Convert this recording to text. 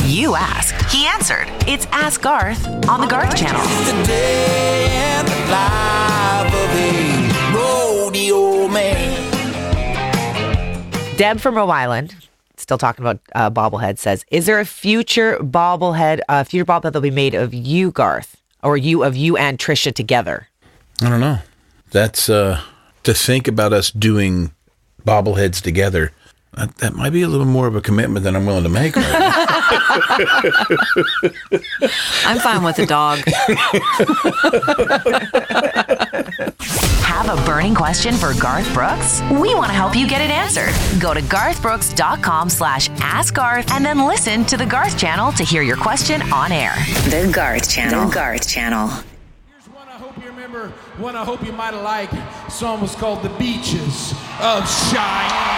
You asked. He answered. It's Ask Garth on the Garth Channel. It's the day in the life of a rodeo man. Deb from Rhode Island, still talking about bobblehead, says, is there a future bobblehead that'll be made of you, Garth, or of you and Trisha together? I don't know. That's to think about us doing bobbleheads together. That might be a little more of a commitment than I'm willing to make right now. I'm fine with a dog. Have a burning question for Garth Brooks? We want to help you get it answered. Go to garthbrooks.com/askgarth and then listen to the Garth Channel to hear your question on air. The Garth Channel. The Garth Channel. Here's one I hope you remember, one I hope you might have liked. The song was called The Beaches of Cheyenne.